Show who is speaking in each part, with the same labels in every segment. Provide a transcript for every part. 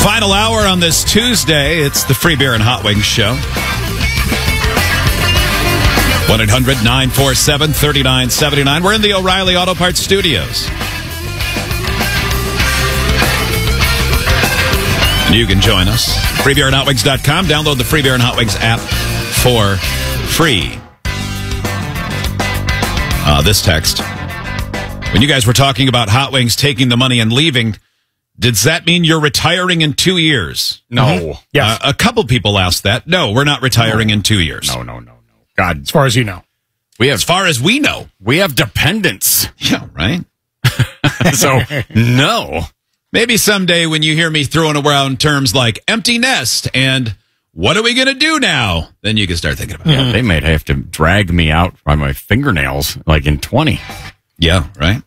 Speaker 1: Final hour on this Tuesday. It's the Free Beer and Hot Wings Show. 1-800-947-3979. We're in the O'Reilly Auto Parts Studios. And you can join us. FreeBeerandHotWings.com. Download the Free Beer and Hot Wings app for free. This text. When you guys were talking about Hot Wings taking the money and leaving, does that mean you're retiring in 2 years?
Speaker 2: No.
Speaker 3: Mm-hmm. Yes.
Speaker 1: A couple people asked that. No, we're not retiring in 2 years.
Speaker 2: No. God,
Speaker 3: As far as you know.
Speaker 1: As far as we know.
Speaker 2: we have dependents.
Speaker 1: Yeah, right?
Speaker 2: So, no.
Speaker 1: Maybe someday when you hear me throwing around terms like empty nest and what are we going to do now? Then you can start thinking about it.
Speaker 2: Yeah, they might have to drag me out by my fingernails like in 20.
Speaker 1: Yeah, right?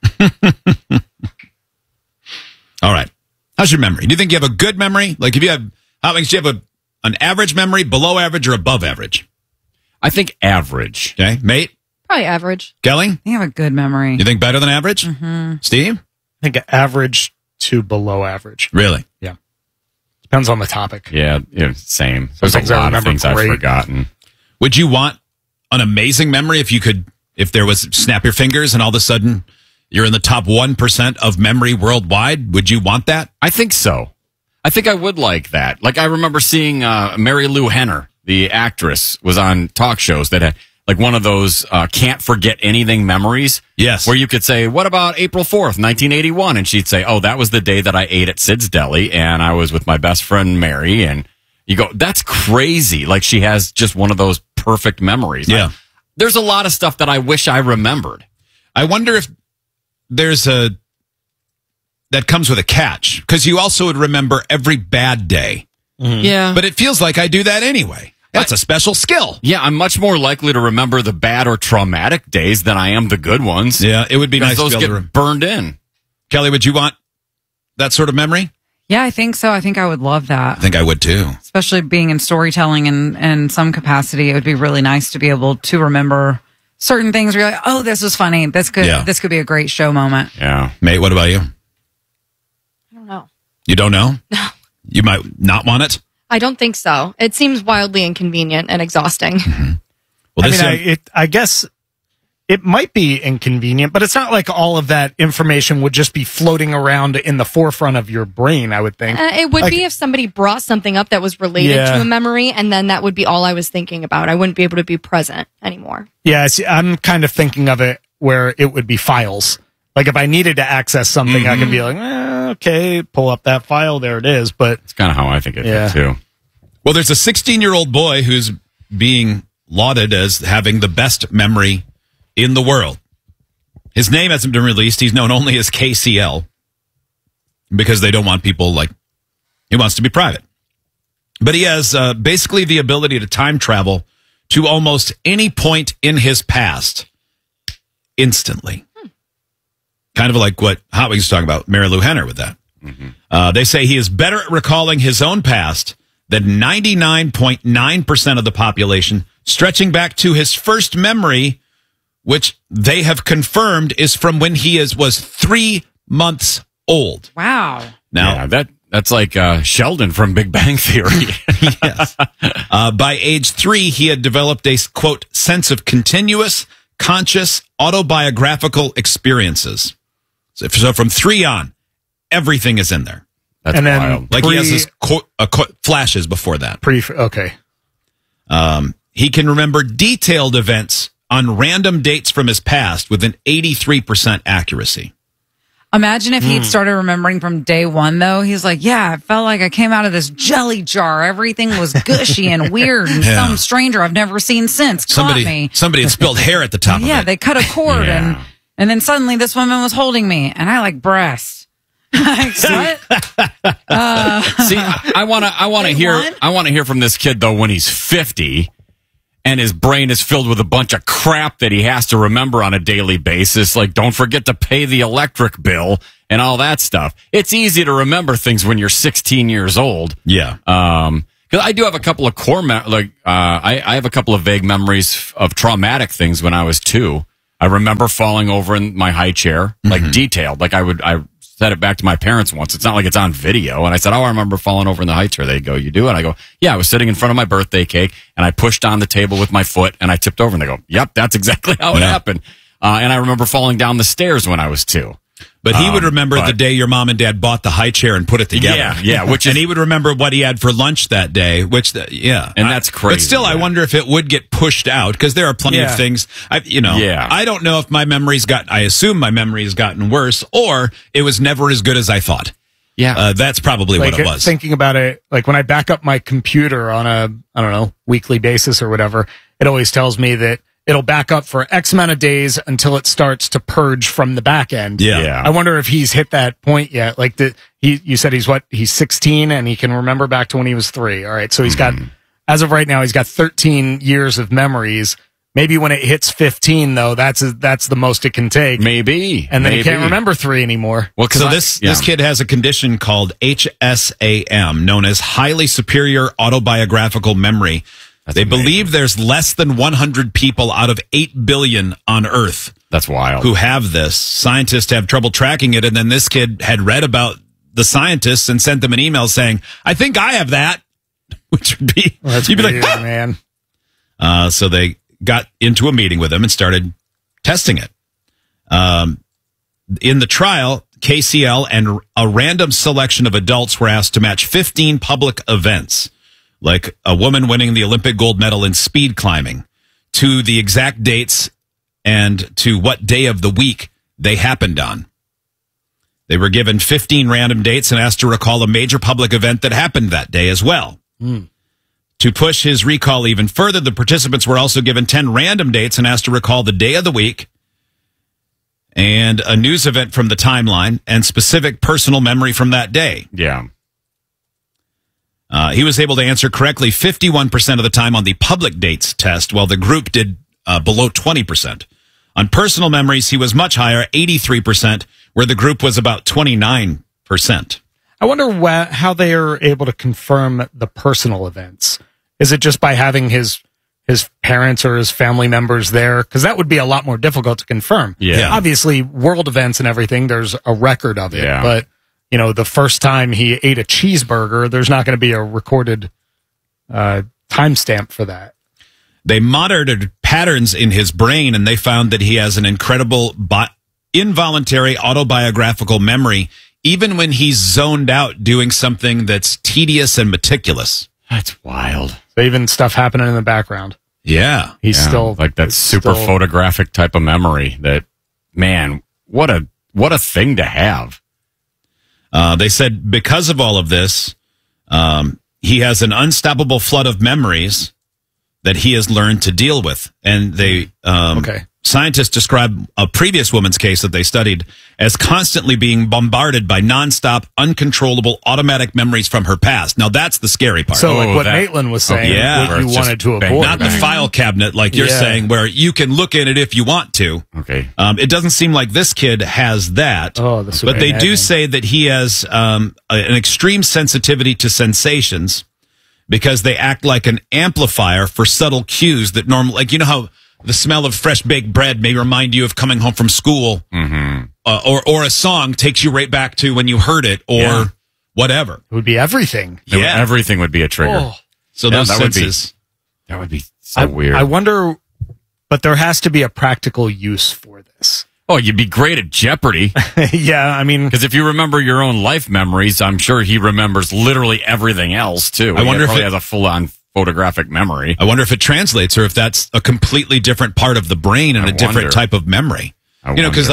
Speaker 1: All right. How's your memory? Do you think you have a good memory? Like if you have Hot Wings, do you have an average memory, below average, or above average?
Speaker 2: I think average.
Speaker 1: Okay. Mate?
Speaker 4: Probably average.
Speaker 1: Kelly?
Speaker 5: You have a good memory.
Speaker 1: You think better than average?
Speaker 5: Mm-hmm.
Speaker 1: Steve?
Speaker 3: I think average to below average.
Speaker 1: Really?
Speaker 3: Yeah. Depends on the topic.
Speaker 2: Yeah, same. There's a
Speaker 3: things I
Speaker 2: lot of
Speaker 3: remember
Speaker 2: things I've
Speaker 3: great.
Speaker 2: forgotten.
Speaker 1: Would you want an amazing memory if there was snap your fingers and all of a sudden you're in the top 1% of memory worldwide? Would you want that?
Speaker 2: I think so. I think I would like that. Like I remember seeing Mary Lou Henner, the actress, was on talk shows that had like one of those can't forget anything memories.
Speaker 1: Yes.
Speaker 2: Where you could say, what about April 4th, 1981? And she'd say, oh, that was the day that I ate at Sid's Deli and I was with my best friend Mary. And you go, that's crazy. Like she has just one of those perfect memories.
Speaker 1: Yeah.
Speaker 2: There's a lot of stuff that I wish I remembered.
Speaker 1: I wonder if there's that comes with a catch, because you also would remember every bad day.
Speaker 2: Yeah.
Speaker 1: But it feels like I do that anyway. That's a special skill.
Speaker 2: Yeah, I'm much more likely to remember the bad or traumatic days than I am the good ones.
Speaker 1: Yeah, it would be nice
Speaker 2: those
Speaker 1: to be able
Speaker 2: get burned in.
Speaker 1: Kelly, would you want that sort of memory?
Speaker 5: Yeah, I think so. I think I would love that.
Speaker 1: I think I would too.
Speaker 5: Especially being in storytelling in some capacity. It would be really nice to be able to remember certain things where you're like, oh, this was funny. This could be a great show moment.
Speaker 2: Yeah.
Speaker 1: Mate, what about you?
Speaker 4: I don't know.
Speaker 1: You don't know?
Speaker 4: No.
Speaker 1: You might not want it?
Speaker 4: I don't think so. It seems wildly inconvenient and exhausting.
Speaker 1: Well,
Speaker 3: I guess it might be inconvenient, but it's not like all of that information would just be floating around in the forefront of your brain, I would think.
Speaker 4: It would be if somebody brought something up that was related to a memory, and then that would be all I was thinking about. I wouldn't be able to be present anymore.
Speaker 3: Yeah, see, I'm kind of thinking of it where it would be files. Like if I needed to access something, I could be like, okay, pull up that file. There it is. But
Speaker 2: it's kind of how I think of it too.
Speaker 1: Well, there's a 16-year-old boy who's being lauded as having the best memory in the world. His name hasn't been released. He's known only as KCL because they don't want people he wants to be private. But he has basically the ability to time travel to almost any point in his past instantly. Kind of like what Hot Wings is talking about, Mary Lou Henner with that. They say he is better at recalling his own past than 99.9% of the population, stretching back to his first memory, which they have confirmed is from when he was 3 months old.
Speaker 5: Wow.
Speaker 1: Now,
Speaker 2: that's like Sheldon from Big Bang Theory.
Speaker 1: Yes. By age 3, he had developed a, quote, sense of continuous, conscious, autobiographical experiences. So from 3 on, everything is in there.
Speaker 2: That's wild.
Speaker 1: Like he has his flashes before that.
Speaker 3: Okay.
Speaker 1: He can remember detailed events on random dates from his past with an 83% accuracy.
Speaker 5: Imagine if he'd started remembering from day one, though. He's like, yeah, I felt like I came out of this jelly jar. Everything was gushy and weird, and some stranger I've never seen since caught me.
Speaker 1: Somebody had spilled hair at the top of it.
Speaker 5: Yeah, they cut a cord, and then suddenly this woman was holding me, and I like breasts. What?
Speaker 2: See, I want to hear from this kid though when he's 50 and his brain is filled with a bunch of crap that he has to remember on a daily basis, like don't forget to pay the electric bill and all that stuff. It's easy to remember things when you're 16 years old.
Speaker 1: Yeah.
Speaker 2: Because I do have a couple of I have a couple of vague memories of traumatic things when I was 2. I remember falling over in my high chair, like detailed, like I said it back to my parents once. It's not like it's on video. And I said, I remember falling over in the high chair. They go, you do? And I go, yeah, I was sitting in front of my birthday cake and I pushed on the table with my foot and I tipped over. And they go, yep, that's exactly how it happened. And I remember falling down the stairs when I was 2.
Speaker 1: But he would remember the day your mom and dad bought the high chair and put it together.
Speaker 2: Yeah,
Speaker 1: and he would remember what he had for lunch that day, and
Speaker 2: that's crazy.
Speaker 1: But still, I wonder if it would get pushed out because there are plenty of things. I don't know if my memory's I assume my memory has gotten worse, or it was never as good as I thought.
Speaker 2: Yeah,
Speaker 1: that's probably what it was.
Speaker 3: Thinking about it, like when I back up my computer on a weekly basis or whatever, it always tells me that it'll back up for X amount of days until it starts to purge from the back end.
Speaker 1: Yeah.
Speaker 3: I wonder if he's hit that point yet. Like you said he's 16 and he can remember back to when he was 3. All right. So he's got, as of right now, he's got 13 years of memories. Maybe when it hits 15 though, that's the most it can take.
Speaker 2: Maybe.
Speaker 3: And then he can't remember 3 anymore.
Speaker 1: Well, so this kid has a condition called HSAM, known as highly superior autobiographical memory. They believe there's less than 100 people out of 8 billion on Earth.
Speaker 2: That's wild.
Speaker 1: Who have this. Scientists have trouble tracking it, and then this kid had read about the scientists and sent them an email saying, I think I have that. Which would be,
Speaker 3: you'd be weird, like, man.
Speaker 1: So they got into a meeting with him and started testing it. In the trial, KCL and a random selection of adults were asked to match 15 public events, like a woman winning the Olympic gold medal in speed climbing, to the exact dates and to what day of the week they happened on. They were given 15 random dates and asked to recall a major public event that happened that day as well. To push his recall even further, the participants were also given 10 random dates and asked to recall the day of the week and a news event from the timeline and specific personal memory from that day.
Speaker 2: Yeah.
Speaker 1: He was able to answer correctly 51% of the time on the public dates test, while the group did below 20%. On personal memories, he was much higher, 83%, where the group was about 29%.
Speaker 3: I wonder how they are able to confirm the personal events. Is it just by having his parents or his family members there? Because that would be a lot more difficult to confirm.
Speaker 2: Yeah.
Speaker 3: Obviously, world events and everything, there's a record of it.
Speaker 2: Yeah.
Speaker 3: But, the first time he ate a cheeseburger, there's not going to be a recorded timestamp for that.
Speaker 1: They monitored patterns in his brain, and they found that he has an incredible involuntary autobiographical memory, even when he's zoned out doing something that's tedious and meticulous.
Speaker 2: That's wild.
Speaker 3: So even stuff happening in the background.
Speaker 1: Yeah.
Speaker 3: He's still
Speaker 2: like that super photographic type of memory that, man, what a thing to have.
Speaker 1: They said because of all of this, he has an unstoppable flood of memories that he has learned to deal with. And they, scientists describe a previous woman's case that they studied as constantly being bombarded by nonstop, uncontrollable automatic memories from her past. Now that's the scary part.
Speaker 3: So like what Maitland was saying, what you wanted to avoid.
Speaker 1: Not the file cabinet like you're saying, where you can look in it if you want to.
Speaker 2: Okay.
Speaker 1: It doesn't seem like this kid has that. But they do say that he has an extreme sensitivity to sensations, because they act like an amplifier for subtle cues that normally, like, you know how the smell of fresh baked bread may remind you of coming home from school, or a song takes you right back to when you heard it, or whatever.
Speaker 3: It would be everything.
Speaker 2: Everything would be a trigger.
Speaker 1: So those senses.
Speaker 2: That would be so weird.
Speaker 3: I wonder, but there has to be a practical use for this.
Speaker 2: Oh, you'd be great at Jeopardy.
Speaker 3: Yeah, I mean,
Speaker 2: because if you remember your own life memories, I'm sure he remembers literally everything else too.
Speaker 1: I wonder if
Speaker 2: he has a full-on photographic memory.
Speaker 1: I wonder if it translates, or if that's a completely different part of the brain and a different type of memory. Because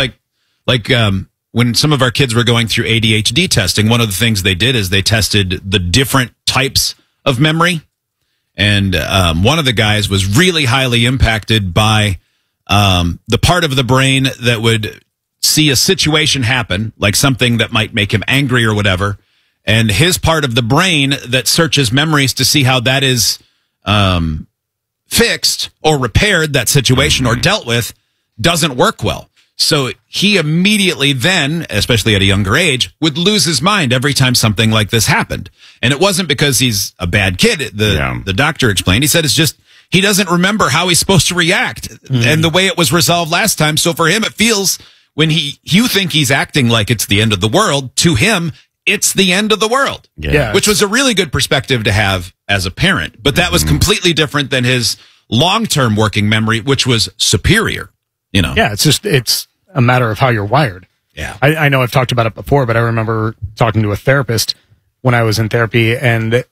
Speaker 1: when some of our kids were going through ADHD testing, one of the things they did is they tested the different types of memory, and one of the guys was really highly impacted by the part of the brain that would see a situation happen, like something that might make him angry or whatever, and his part of the brain that searches memories to see how that is fixed or repaired, that situation, or dealt with, doesn't work well. So he immediately then, especially at a younger age, would lose his mind every time something like this happened. And it wasn't because he's a bad kid. The doctor explained. He said it's just he doesn't remember how he's supposed to react and the way it was resolved last time. So for him, it feels when you think he's acting like it's the end of the world, to him, it's the end of the world.
Speaker 3: Yeah.
Speaker 1: Which was a really good perspective to have as a parent. But that was completely different than his long-term working memory, which was superior. You know?
Speaker 3: Yeah, it's a matter of how you're wired.
Speaker 1: Yeah.
Speaker 3: I know I've talked about it before, but I remember talking to a therapist when I was in therapy, and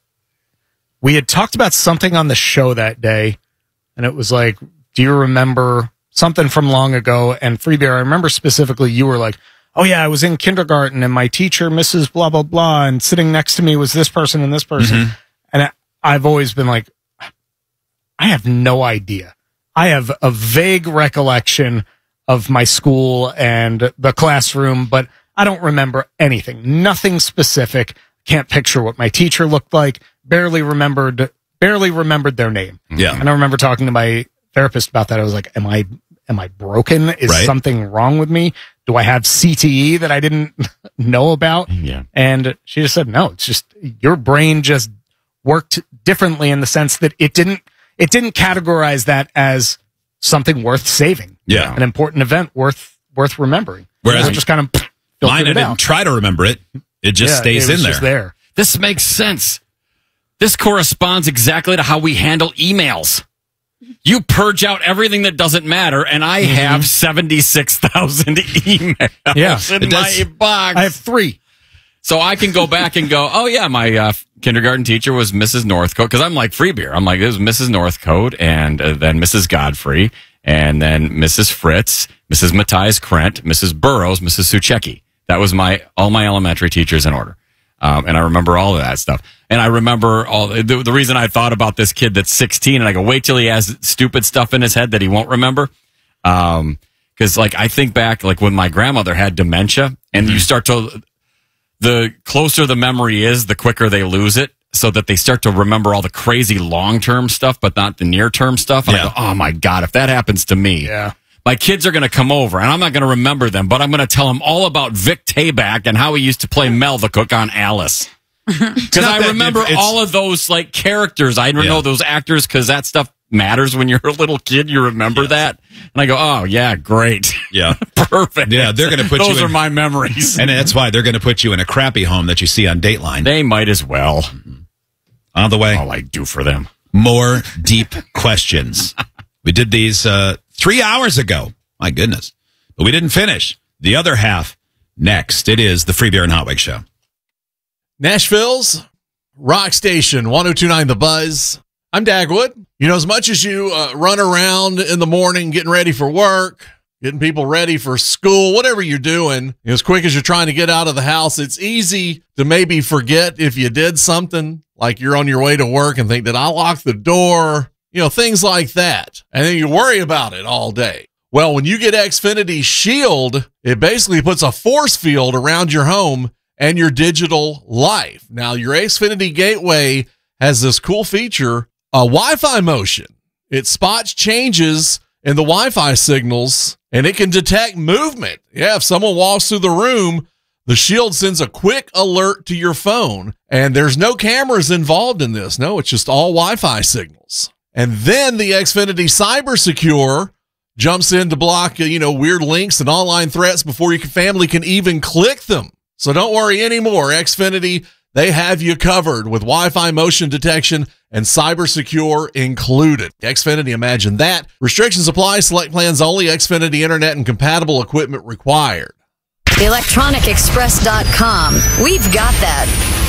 Speaker 3: we had talked about something on the show that day, and it was like, do you remember something from long ago? And Freebeer, I remember specifically you were like, oh yeah, I was in kindergarten and my teacher, Mrs. blah, blah, blah, and sitting next to me was this person and this person. And I've always been like, I have no idea. I have a vague recollection of my school and the classroom, but I don't remember anything. Nothing specific. Can't picture what my teacher looked like. Barely remembered their name.
Speaker 1: Yeah.
Speaker 3: And I remember talking to my therapist about that. I was like, am I broken? Is something wrong with me? Do I have CTE that I didn't know about?
Speaker 2: Yeah.
Speaker 3: And she just said, no, it's just your brain just worked differently in the sense that it didn't categorize that as something worth saving.
Speaker 1: Yeah.
Speaker 3: An important event worth remembering.
Speaker 1: Whereas
Speaker 3: it just kind of
Speaker 1: mine, I didn't try to remember it. It just stays in there.
Speaker 3: Just there.
Speaker 2: This makes sense. This corresponds exactly to how we handle emails. You purge out everything that doesn't matter, and I have 76,000 emails in my box.
Speaker 3: I have 3.
Speaker 2: So I can go back and go, oh, yeah, my kindergarten teacher was Mrs. Northcote, because I'm like Freebeer. I'm like, it was Mrs. Northcote, and then Mrs. Godfrey, and then Mrs. Fritz, Mrs. Matthias Krent, Mrs. Burrows, Mrs. Suchecki. That was all my elementary teachers in order. And I remember all of that stuff. And I remember the reason I thought about this kid that's 16, and I go, wait till he has stupid stuff in his head that he won't remember. Because, like, I think back, like, when my grandmother had dementia, and you start to, the closer the memory is, the quicker they lose it, so that they start to remember all the crazy long-term stuff, but not the near-term stuff. And I go, oh, my God, if that happens to me.
Speaker 3: Yeah.
Speaker 2: My kids are going to come over, and I'm not going to remember them, but I'm going to tell them all about Vic Tayback and how he used to play Mel the cook on Alice. Because I remember all of those, like, characters. I don't know those actors, because that stuff matters when you're a little kid. You remember that. And I go, oh, yeah, great.
Speaker 1: Yeah.
Speaker 2: Perfect.
Speaker 1: Yeah, they're going to put you in.
Speaker 2: Those are my memories.
Speaker 1: And that's why they're going to put you in a crappy home that you see on Dateline.
Speaker 2: They might as well.
Speaker 1: On the way.
Speaker 2: All I do for them.
Speaker 1: More deep questions. We did these 3 hours ago. My goodness. But we didn't finish. The other half next. It is the Free Beer and Hotwig Show.
Speaker 6: Nashville's rock station, 102.9 The Buzz. I'm Dagwood. You know, as much as you run around in the morning getting ready for work, getting people ready for school, whatever you're doing, as quick as you're trying to get out of the house, it's easy to maybe forget if you did something, like you're on your way to work and think, did I lock the door? You know, things like that. And then you worry about it all day. Well, when you get Xfinity Shield, it basically puts a force field around your home and your digital life. Now, your Xfinity Gateway has this cool feature, Wi-Fi motion. It spots changes in the Wi-Fi signals, and it can detect movement. Yeah, if someone walks through the room, the Shield sends a quick alert to your phone, and there's no cameras involved in this. No, it's just all Wi-Fi signals. And then the Xfinity Cyber Secure jumps in to block, weird links and online threats before your family can even click them. So don't worry anymore. Xfinity, they have you covered with Wi-Fi motion detection and Cyber Secure included. Xfinity, imagine that. Restrictions apply. Select plans only. Xfinity Internet and compatible equipment required.
Speaker 7: ElectronicExpress.com. We've got that.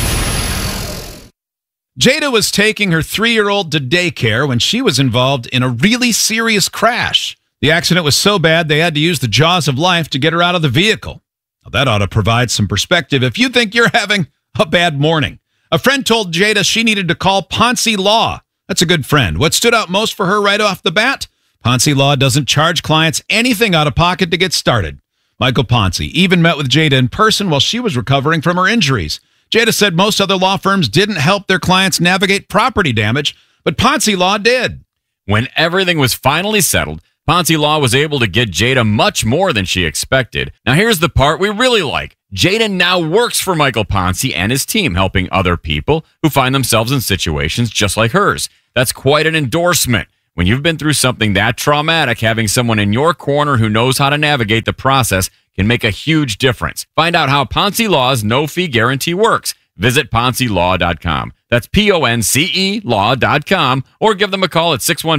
Speaker 1: Jada was taking her 3-year-old to daycare when she was involved in a really serious crash. The accident was so bad they had to use the jaws of life to get her out of the vehicle. Now, that ought to provide some perspective if you think you're having a bad morning. A friend told Jada she needed to call Ponce Law. That's a good friend. What stood out most for her right off the bat? Ponce Law doesn't charge clients anything out of pocket to get started. Michael Ponce even met with Jada in person while she was recovering from her injuries. Jada said most other law firms didn't help their clients navigate property damage, but Ponce Law did.
Speaker 2: When everything was finally settled, Ponce Law was able to get Jada much more than she expected. Now here's the part we really like. Jada now works for Michael Ponce and his team, helping other people who find themselves in situations just like hers. That's quite an endorsement. When you've been through something that traumatic, having someone in your corner who knows how to navigate the process can make a huge difference. Find out how Ponce Law's no-fee guarantee works. Visit PonceLaw.com. That's PONCE law.com, or give them a call at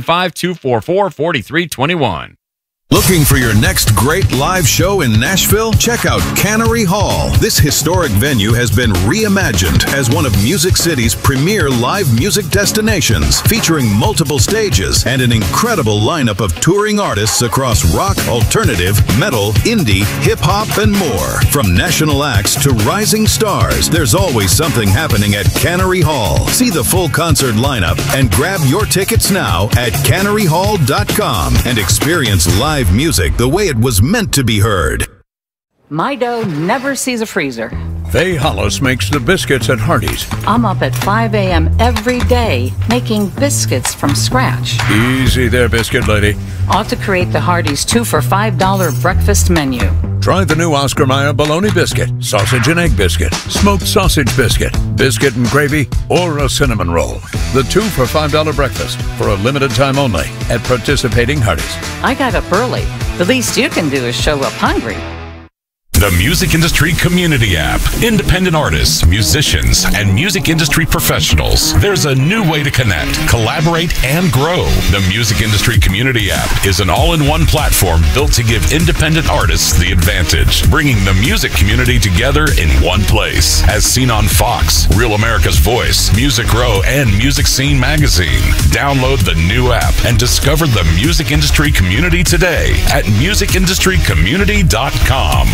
Speaker 2: 615-244-4321.
Speaker 8: Looking for your next great live show in Nashville? Check out Cannery Hall. This historic venue has been reimagined as one of Music City's premier live music destinations, featuring multiple stages and an incredible lineup of touring artists across rock, alternative, metal, indie, hip-hop, and more. From national acts to rising stars, there's always something happening at Cannery Hall. See the full concert lineup and grab your tickets now at canneryhall.com and experience live music the way it was meant to be heard.
Speaker 9: My dough never sees a freezer.
Speaker 10: Faye Hollis makes the biscuits at Hardee's.
Speaker 9: I'm up at 5 a.m. every day making biscuits from scratch.
Speaker 10: Easy there, biscuit lady.
Speaker 9: Ought to create the Hardee's 2 for $5 breakfast menu.
Speaker 10: Try the new Oscar Mayer bologna biscuit, sausage and egg biscuit, smoked sausage biscuit, biscuit and gravy, or a cinnamon roll. The 2 for $5 breakfast for a limited time only at participating Hardee's.
Speaker 9: I got up early. The least you can do is show up hungry.
Speaker 11: The Music Industry Community app. Independent artists, musicians, and music industry professionals. There's a new way to connect, collaborate, and grow. The Music Industry Community app is an all-in-one platform built to give independent artists the advantage, bringing the music community together in one place. As seen on Fox, Real America's Voice, Music Row, and Music Scene magazine. Download the new app and discover the music industry community today at musicindustrycommunity.com.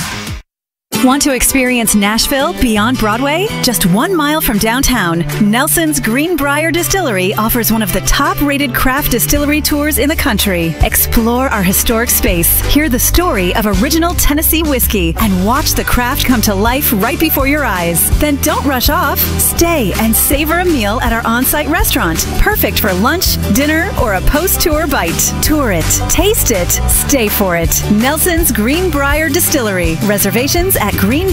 Speaker 12: Want to experience Nashville beyond Broadway? Just 1 mile from downtown, Nelson's Greenbrier Distillery offers one of the top-rated craft distillery tours in the country. Explore our historic space, hear the story of original Tennessee whiskey, and watch the craft come to life right before your eyes. Then don't rush off. Stay and savor a meal at our on-site restaurant, perfect for lunch, dinner, or a post-tour bite. Tour it, taste it, stay for it. Nelson's Greenbrier Distillery. Reservations at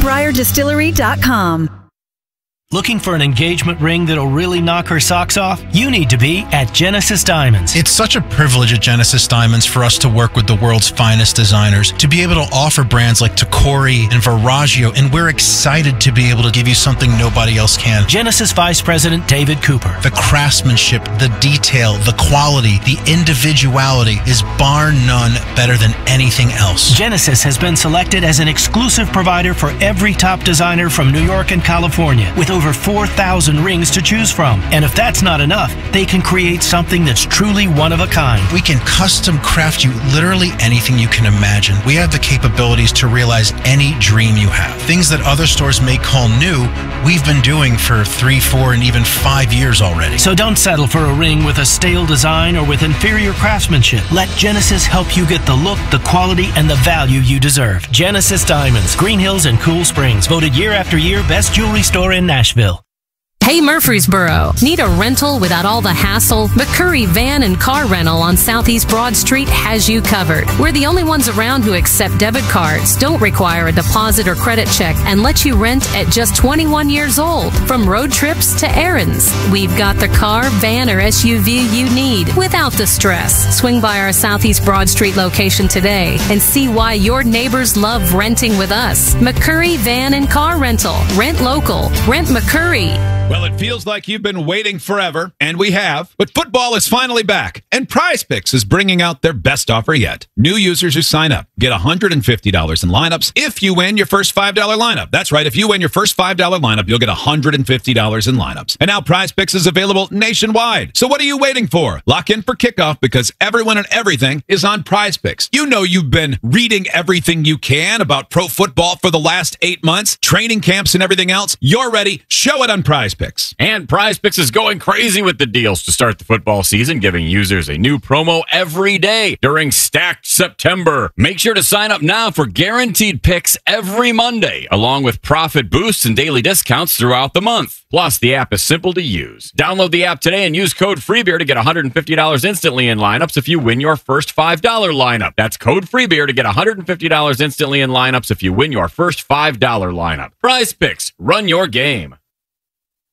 Speaker 12: greenbrierdistillery.com.
Speaker 13: Looking for an engagement ring that'll really knock her socks off? You need to be at Genesis Diamonds.
Speaker 14: It's such a privilege at Genesis Diamonds for us to work with the world's finest designers, to be able to offer brands like Tacori and Verragio, and we're excited to be able to give you something nobody else can.
Speaker 13: Genesis Vice President David Cooper.
Speaker 14: The craftsmanship, the detail, the quality, the individuality is bar none better than anything else.
Speaker 13: Genesis has been selected as an exclusive provider for every top designer from New York and California, with over 4,000 rings to choose from. And if that's not enough, they can create something that's truly one of a kind.
Speaker 14: We can custom craft you literally anything you can imagine. We have the capabilities to realize any dream you have. Things that other stores may call new, we've been doing for 3, 4, and even 5 years already.
Speaker 13: So don't settle for a ring with a stale design or with inferior craftsmanship. Let Genesis help you get the look, the quality, and the value you deserve. Genesis Diamonds, Green Hills and Cool Springs, voted year after year best jewelry store in Nashville.
Speaker 15: Hey Murfreesboro, need a rental without all the hassle? McCurry Van and Car Rental on Southeast Broad Street has you covered. We're the only ones around who accept debit cards, don't require a deposit or credit check, and let you rent at just 21 years old. From road trips to errands, we've got the car, van, or SUV you need without the stress. Swing by our Southeast Broad Street location today and see why your neighbors love renting with us. McCurry Van and Car Rental. Rent local. Rent McCurry.
Speaker 1: Well, it feels like you've been waiting forever, and we have, but football is finally back, and PrizePicks is bringing out their best offer yet. New users who sign up get $150 in lineups if you win your first $5 lineup. That's right, if you win your first $5 lineup, you'll get $150 in lineups. And now PrizePicks is available nationwide. So what are you waiting for? Lock in for kickoff because everyone and everything is on PrizePicks. You know you've been reading everything you can about pro football for the last 8 months, training camps and everything else. You're ready. Show it on PrizePicks.
Speaker 2: And PrizePicks is going crazy with the deals to start the football season, giving users a new promo every day during Stacked September. Make sure to sign up now for guaranteed picks every Monday, along with profit boosts and daily discounts throughout the month. Plus, the app is simple to use. Download the app today and use code FREEBEER to get $150 instantly in lineups if you win your first $5 lineup. That's code FREEBEER to get $150 instantly in lineups if you win your first $5 lineup. PrizePicks, run your game.